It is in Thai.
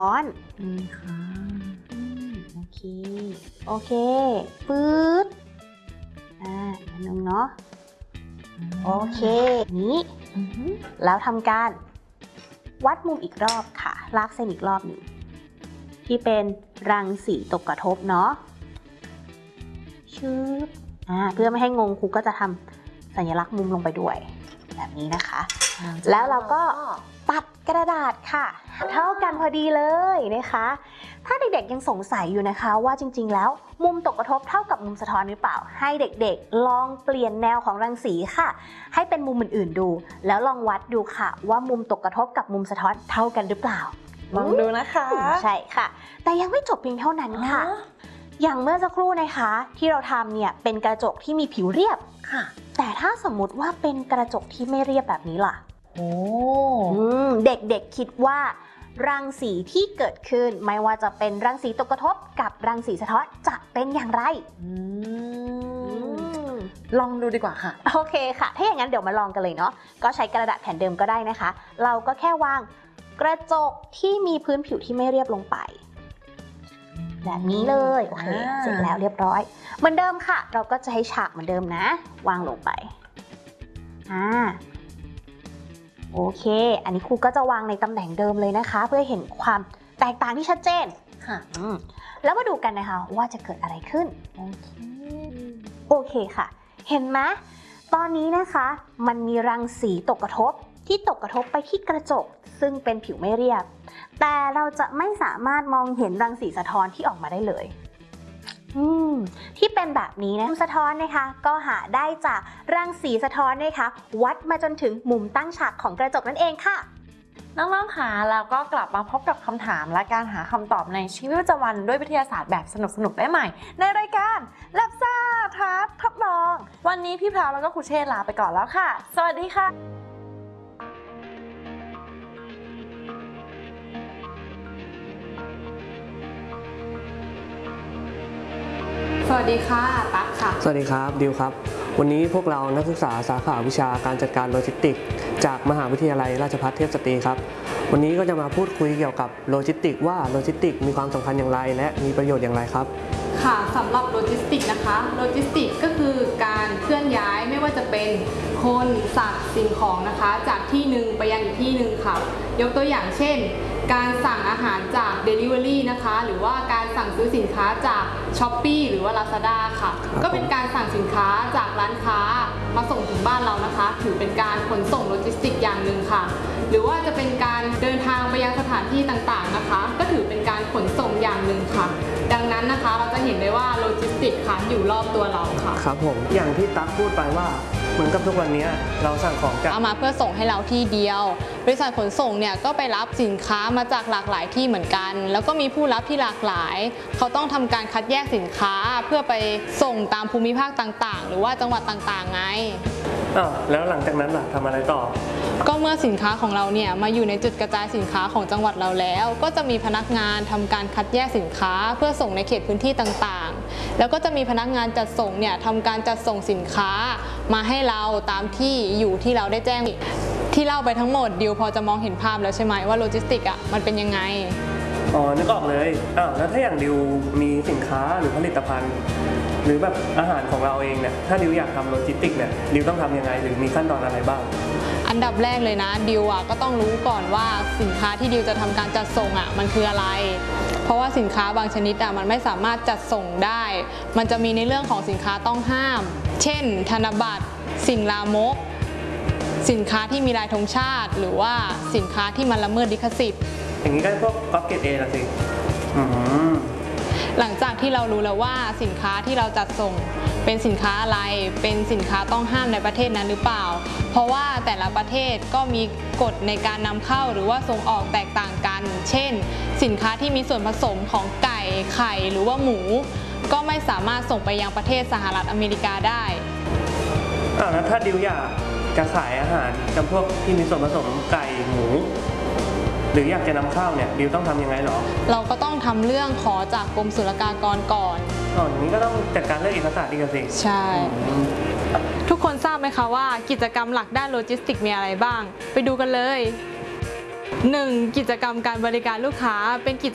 ร้อนนี่ค่ะโอเคปื๊ดนึงเนาะโอเคนี้แล้วทำการวัดมุมอีกรอบค่ะลากเส้นอีกรอบหนึ่งที่เป็นรังสีตกกระทบเนาะชืบเพื่อไม่ให้งงครูก็จะทำสัญลักษณ์มุมลงไปด้วยแบบนี้นะคะแล้วเราก็ตัดกระดาษค่ะเท่ากันพอดีเลยนะคะถ้าเด็กๆยังสงสัยอยู่นะคะว่าจริงๆแล้วมุมตกกระทบเท่ากับมุมสะท้อนหรือเปล่าให้เด็กๆลองเปลี่ยนแนวของรังสีค่ะให้เป็นมุมอื่นๆดูแล้วลองวัดดูค่ะว่ามุมตกกระทบกับมุมสะท้อนเท่ากันหรือเปล่าลองดูนะคะใช่ค่ะแต่ยังไม่จบเพียงเท่านั้นค่ะอย่างเมื่อสักครู่นะคะที่เราทำเนี่ยเป็นกระจกที่มีผิวเรียบค่ะแต่ถ้าสมมุติว่าเป็นกระจกที่ไม่เรียบแบบนี้ล่ะโอ้เด็กๆคิดว่ารังสีที่เกิดขึ้นไม่ว่าจะเป็นรังสีตกกระทบกับรังสีสะท้อนจะเป็นอย่างไรลองดูดีกว่าค่ะโอเคค่ะถ้าอย่างนั้นเดี๋ยวมาลองกันเลยเนาะก็ใช้กระดาษแผ่นเดิมก็ได้นะคะเราก็แค่วางกระจกที่มีพื้นผิวที่ไม่เรียบลงไปแบบนี้เลยโอเคเสร็จแล้วเรียบร้อยเหมือนเดิมค่ะเราก็จะให้ฉากเหมือนเดิมนะวางลงไปโอเคอันนี้ครูก็จะวางในตำแหน่งเดิมเลยนะคะเพื่อเห็นความแตกต่างที่ชัดเจนค่ะแล้วมาดูกันนะคะว่าจะเกิดอะไรขึ้นโอเคค่ะเห็นไหมตอนนี้นะคะมันมีรังสีตกกระทบที่ตกกระทบไปที่กระจกซึ่งเป็นผิวไม่เรียบแต่เราจะไม่สามารถมองเห็นรังสีสะท้อนที่ออกมาได้เลยที่เป็นแบบนี้นะมุมสะท้อนนะคะก็หาได้จากรังสีสะท้อนนะคะวัดมาจนถึงมุมตั้งฉากของกระจกนั่นเองค่ะน้องๆค่ะแล้วก็กลับมาพบกับคำถามและการหาคำตอบในชีวิตประจำวันด้วยวิทยาศาสตร์แบบสนุกๆได้ใหม่ในรายการแลบซ่าท้าทดลองวันนี้พี่พราวแล้วก็ครูเชษลาไปก่อนแล้วค่ะสวัสดีค่ะสวัสดีค่ะตั๊กค่ะสวัสดีครับดิวครับวันนี้พวกเรานักศึกษาสาขาวิชาการจัดการโลจิสติกส์จากมหาวิทยาลัยราชภัฏเทพสตรีครับวันนี้ก็จะมาพูดคุยเกี่ยวกับโลจิสติกส์ว่าโลจิสติกส์มีความสำคัญอย่างไรและมีประโยชน์อย่างไรครับค่ะสำหรับโลจิสติกส์นะคะโลจิสติกส์ก็คือการเคลื่อนย้ายไม่ว่าจะเป็นคนสัตว์สิ่งของนะคะจากที่หนึ่งไปยังอีกที่หนึ่งค่ะยกตัวอย่างเช่นการสั่งอาหารจาก Delivery นะคะหรือว่าการสั่งซื้อสินค้าจาก Shopee หรือว่า Lazada ค่ะก็เป็นการสั่งสินค้าจากร้านค้ามาส่งถึงบ้านเรานะคะถือเป็นการขนส่งโลจิสติกส์อย่างหนึ่งค่ะหรือว่าจะเป็นการเดินทางไปยังสถานที่ต่างๆนะคะก็ถือเป็นการขนส่งอย่างหนึ่งค่ะดังนั้นนะคะเราจะเห็นได้ว่าโลจิสติกส์ค่ะอยู่รอบตัวเราค่ะครับผมอย่างที่ตั๊กพูดไปว่าเหมือนกับทุกวันนี้เราสั่งของจากเอามาเพื่อส่งให้เราที่เดียวบริษัทขนส่งเนี่ยก็ไปรับสินค้ามาจากหลากหลายที่เหมือนกันแล้วก็มีผู้รับที่หลากหลายเขาต้องทำการคัดแยกสินค้าเพื่อไปส่งตามภูมิภาคต่างๆหรือว่าจังหวัดต่างๆไงแล้วหลังจากนั้นล่ะทำอะไรต่อก็เมื่อสินค้าของเราเนี่ยมาอยู่ในจุดกระจายสินค้าของจังหวัดเราแล้วก็จะมีพนักงานทำการคัดแยกสินค้าเพื่อส่งในเขตพื้นที่ต่างๆแล้วก็จะมีพนักงานจัดส่งเนี่ยทำการจัดส่งสินค้ามาให้เราตามที่อยู่ที่เราได้แจ้งที่เล่าไปทั้งหมดดิวพอจะมองเห็นภาพแล้วใช่ไหมว่าโลจิสติกอ่ะมันเป็นยังไงนึกออกเลยแล้วถ้าอย่างดิวมีสินค้าหรือผลิตภัณฑ์หรือแบบอาหารของเราเองเนี่ยถ้าดิวอยากทำโลจิสติกเนี่ยดิวต้องทำยังไงหรือมีขั้นตอนอะไรบ้างอันดับแรกเลยนะดิวก็ต้องรู้ก่อนว่าสินค้าที่ดิวจะทำการจัดส่งมันคืออะไรเพราะว่าสินค้าบางชนิดมันไม่สามารถจัดส่งได้มันจะมีในเรื่องของสินค้าต้องห้ามเช่นธนบัตรสิ่งลามกสินค้าที่มีลายธงชาติหรือว่าสินค้าที่มันละเมิดลิขสิทธิ์อย่างนี้ก็พวกก๊อปเกรด A ละสิหลังจากที่เรารู้แล้วว่าสินค้าที่เราจัดส่งเป็นสินค้าอะไรเป็นสินค้าต้องห้ามในประเทศนั้นหรือเปล่าเพราะว่าแต่ละประเทศก็มีกฎในการนำเข้าหรือว่าส่งออกแตกต่างกันเช่นสินค้าที่มีส่วนผสมของไก่ไข่หรือว่าหมูก็ไม่สามารถส่งไปยังประเทศสหรัฐอเมริกาได้แล้วถ้าดิวอยากจะขายอาหารจำพวกที่มีส่วนผสมไก่หมูหรืออยากจะนำเข้าเนี่ยดิวต้องทำยังไงหรอเราก็ต้องทำเรื่องขอจากกรมศุลกากรก่อนอย่างนี้ก็ต้องจัดการเรื่องเอกสารอีกสิใช่ทุกคนทราบไหมคะว่ากิจกรรมหลักด้านโลจิสติกส์มีอะไรบ้างไปดูกันเลย 1. กิจกรรมการบริการลูกค้าเป็นกิจ